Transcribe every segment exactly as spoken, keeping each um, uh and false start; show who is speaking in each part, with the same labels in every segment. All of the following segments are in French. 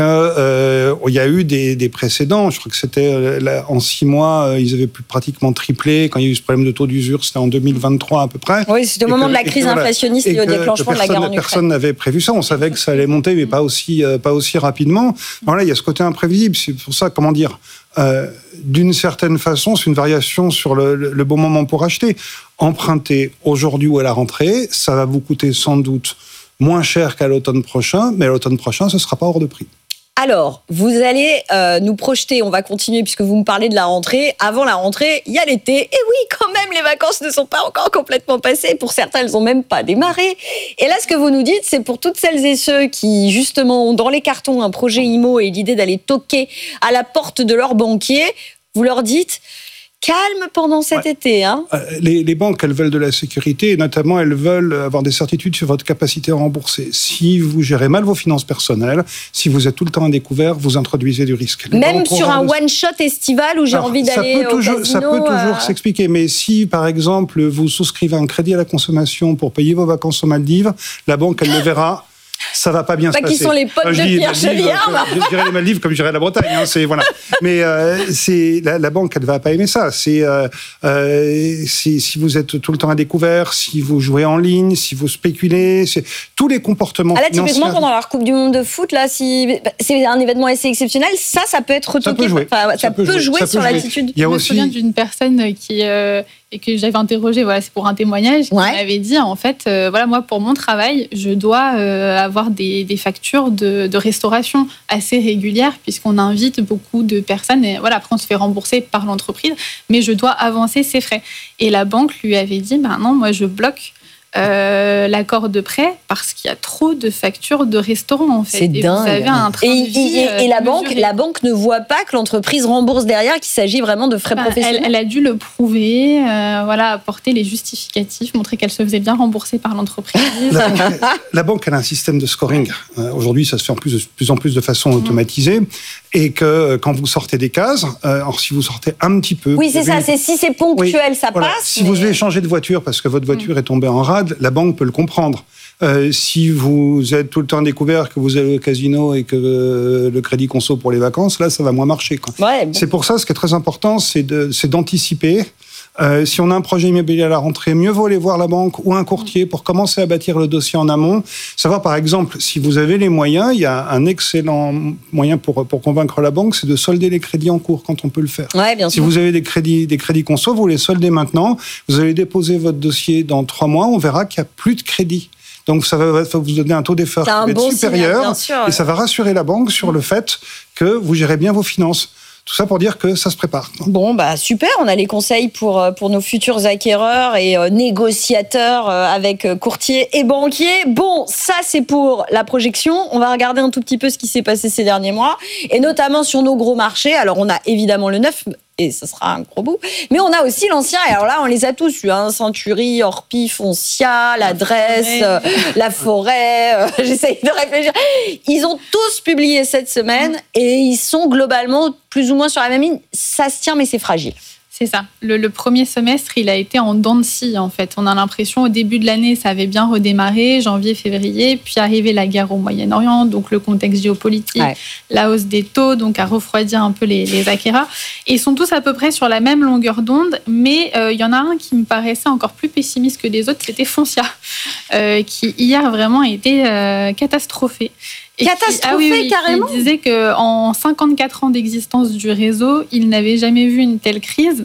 Speaker 1: Euh, il y a eu des, des précédents. Je crois que c'était euh, en six mois, euh, ils avaient pu pratiquement triplé. Quand il y a eu ce problème de taux d'usure, c'était en deux mille vingt-trois à peu près.
Speaker 2: Oui, c'était au moment que, de la crise que, inflationniste et, et au déclenchement de la guerre en Ukraine.
Speaker 1: Personne n'avait prévu ça. On savait que ça allait monter, mais pas aussi, euh, pas aussi rapidement. Alors là, il y a ce côté imprévisible. C'est pour ça, comment dire, euh, d'une certaine façon, c'est une variation sur le, le, le bon moment pour acheter. Emprunter aujourd'hui ou à la rentrée, ça va vous coûter sans doute moins cher qu'à l'automne prochain, mais à l'automne prochain, ce ne sera pas hors de prix.
Speaker 2: Alors, vous allez euh, nous projeter, on va continuer puisque vous me parlez de la rentrée. Avant la rentrée, il y a l'été. Et oui, quand même, les vacances ne sont pas encore complètement passées. Pour certains, elles n'ont même pas démarré. Et là, ce que vous nous dites, c'est pour toutes celles et ceux qui, justement, ont dans les cartons un projet I M O et l'idée d'aller toquer à la porte de leur banquier, vous leur dites... Calme pendant cet ouais. été. Hein.
Speaker 1: Les, les banques, elles veulent de la sécurité et notamment, elles veulent avoir des certitudes sur votre capacité à rembourser. Si vous gérez mal vos finances personnelles, si vous êtes tout le temps à découvert, vous introduisez du risque. Les
Speaker 2: Même sur un de... one-shot estival où j'ai
Speaker 1: Alors,
Speaker 2: envie d'aller au
Speaker 1: toujours,
Speaker 2: casino...
Speaker 1: Ça peut toujours
Speaker 2: euh...
Speaker 1: s'expliquer. Mais si, par exemple, vous souscrivez un crédit à la consommation pour payer vos vacances aux Maldives, la banque, elle le verra. Ça va pas bien
Speaker 2: bah,
Speaker 1: se passer.
Speaker 2: Qui sont les potes enfin, de Pierre Chevillard.
Speaker 1: Je dirais les Maldives comme je dirais la Bretagne. Hein, c'est, voilà. Mais euh, c'est, la, la banque, elle ne va pas aimer ça. C'est, euh, euh, c'est, si vous êtes tout le temps à découvert, si vous jouez en ligne, si vous spéculez, c'est, tous les comportements
Speaker 2: ah là,
Speaker 1: financiers...
Speaker 2: Typiquement, pendant la Coupe du Monde de foot, là, si, c'est un événement assez exceptionnel, ça, ça peut être retoqué. Ça peut jouer, enfin, ça ça peut jouer, jouer ça sur peut l'attitude.
Speaker 3: Jouer. Je me aussi... souviens d'une personne qui... Euh, et que j'avais interrogé, voilà, c'est pour un témoignage, qui ouais. m'avait dit, en fait, euh, voilà, moi, pour mon travail, je dois euh, avoir des, des factures de, de restauration assez régulières, puisqu'on invite beaucoup de personnes, et voilà, après, on se fait rembourser par l'entreprise, mais je dois avancer ces frais. Et la banque lui avait dit, ben non, moi, je bloque Euh, l'accord de prêt parce qu'il y a trop de factures de restaurant en fait.
Speaker 2: C'est
Speaker 3: et
Speaker 2: dingue.
Speaker 3: Vous avez un train
Speaker 2: et,
Speaker 3: de vie,
Speaker 2: et, et, et la
Speaker 3: mesuré.
Speaker 2: banque, la banque ne voit pas que l'entreprise rembourse derrière, qu'il s'agit vraiment de frais
Speaker 3: ben,
Speaker 2: professionnels.
Speaker 3: Elle, elle a dû le prouver, euh, voilà, apporter les justificatifs, montrer qu'elle se faisait bien rembourser par l'entreprise.
Speaker 1: La, la banque elle a un système de scoring. Euh, aujourd'hui, ça se fait en plus de plus en plus de façon automatisée. Mmh. Et que quand vous sortez des cases, euh, alors si vous sortez un petit peu...
Speaker 2: Oui, c'est ça, c'est, si c'est ponctuel, oui, ça
Speaker 1: voilà.
Speaker 2: passe.
Speaker 1: Si
Speaker 2: mais...
Speaker 1: vous devez changer de voiture parce que votre voiture mmh. est tombée en rade, la banque peut le comprendre. Euh, si vous êtes tout le temps découvert, que vous allez au casino et que euh, le crédit conso pour les vacances, là, ça va moins marcher. Quoi.
Speaker 2: Ouais, bon.
Speaker 1: C'est pour ça, ce qui est très important, c'est, de, c'est d'anticiper. Euh, si on a un projet immobilier à la rentrée, mieux vaut aller voir la banque ou un courtier pour commencer à bâtir le dossier en amont. Savoir, par exemple, si vous avez les moyens, il y a un excellent moyen pour, pour convaincre la banque, c'est de solder les crédits en cours quand on peut le faire.
Speaker 2: Ouais, bien
Speaker 1: si
Speaker 2: sûr.
Speaker 1: vous avez des crédits, des crédits conso, vous les soldez maintenant. Vous allez déposer votre dossier dans trois mois, on verra qu'il n'y a plus de crédit. Donc, ça va vous donner un taux d'effort qui va être
Speaker 2: bon
Speaker 1: supérieur
Speaker 2: signal,
Speaker 1: et ça va rassurer la banque sur le fait que vous gérez bien vos finances. Tout ça pour dire que ça se prépare.
Speaker 2: Bon, bah super, on a les conseils pour, pour nos futurs acquéreurs et euh, négociateurs euh, avec euh, courtiers et banquiers. Bon, ça c'est pour la projection. On va regarder un tout petit peu ce qui s'est passé ces derniers mois, et notamment sur nos gros marchés. Alors on a évidemment le neuf, et ce sera un gros bout, mais on a aussi l'ancien, et alors là on les a tous eu, hein, Century, Orpi, Foncia, l'Adresse, euh, La Forêt, euh, j'essaye de réfléchir. Ils ont tous publié cette semaine, et ils sont globalement plus ou moins sur la même ligne. Ça se tient, mais c'est fragile.
Speaker 3: C'est ça. Le, le premier semestre, il a été en dents de scie, en fait. On a l'impression, au début de l'année, ça avait bien redémarré, janvier, février, puis arrivait la guerre au Moyen-Orient, donc le contexte géopolitique, ouais. la hausse des taux, donc à refroidir un peu les, les acquéreurs. Et ils sont tous à peu près sur la même longueur d'onde, mais il euh, y en a un qui me paraissait encore plus pessimiste que les autres, c'était Foncia, euh, qui hier vraiment a été euh, catastrophé.
Speaker 2: Et Catastrophé, qui, ah oui, oui, carrément.
Speaker 3: Il disait qu'en cinquante-quatre ans d'existence du réseau, il n'avait jamais vu une telle crise.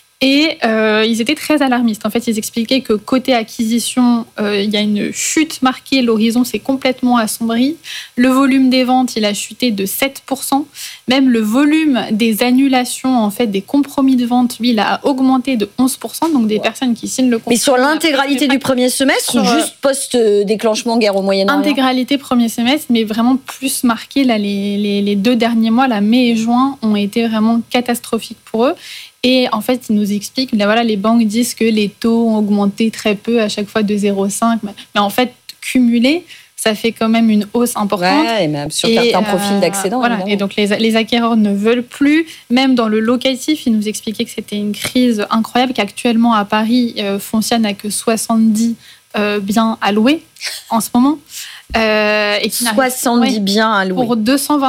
Speaker 3: Et euh, ils étaient très alarmistes. En fait, ils expliquaient que côté acquisition, euh, il y a une chute marquée. L'horizon s'est complètement assombri. Le volume des ventes, il a chuté de sept pour cent. Même le volume des annulations, en fait, des compromis de vente, lui, il a augmenté de onze pour cent. Donc, des ouais. personnes qui signent le compromis.
Speaker 2: Mais sur l'intégralité du premier semestre sur, ou juste post-déclenchement guerre au Moyen-Orient?
Speaker 3: Intégralité premier semestre, mais vraiment plus marqué. Là, les, les, les deux derniers mois, là, mai et juin, ont été vraiment catastrophiques pour eux. Et en fait, ils nous expliquent, là, voilà, les banques disent que les taux ont augmenté très peu, à chaque fois de zéro virgule cinq. Mais en fait, cumulé, ça fait quand même une hausse importante.
Speaker 2: Ouais, et même sur et certains euh, profils d'accédants.
Speaker 3: Voilà. Et donc, les, les acquéreurs ne veulent plus. Même dans le locatif, ils nous expliquaient que c'était une crise incroyable, qu'actuellement, à Paris, euh, Foncia n'a que soixante-dix euh, biens à louer en ce moment.
Speaker 2: Euh, et soixante-dix ouais, biens à louer.
Speaker 3: Pour deux cent vingt